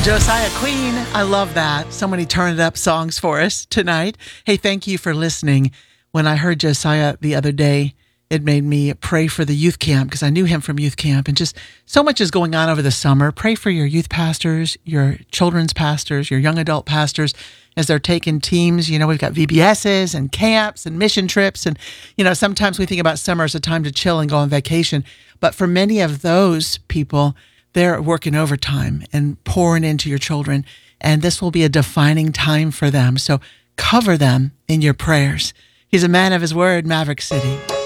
Josiah Queen, I love that. So many turn it up songs for us tonight. Hey, thank you for listening. When I heard Josiah the other day, it made me pray for the youth camp because I knew him from youth camp, and just so much is going on over the summer. Pray for your youth pastors, your children's pastors, your young adult pastors as they're taking teams. You know, we've got VBSs and camps and mission trips. And, you know, sometimes we think about summer as a time to chill and go on vacation. But for many of those people, they're working overtime and pouring into your children. And this will be a defining time for them. So cover them in your prayers. He's a man of his word, Maverick City.